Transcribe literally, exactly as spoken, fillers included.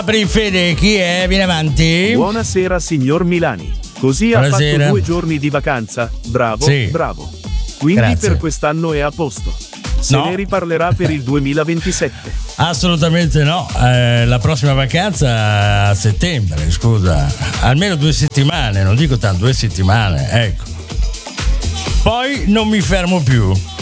Apri Fede, chi è? Vieni avanti. Buonasera signor Milani. Così Buonasera. ha fatto due giorni di vacanza. Bravo, Sì. bravo. Quindi Grazie. per quest'anno è a posto. Se No. ne riparlerà per il duemilaventisette. Assolutamente no, eh, la prossima vacanza a settembre, scusa, almeno due settimane, non dico tanto, due settimane, ecco. Poi non mi fermo più.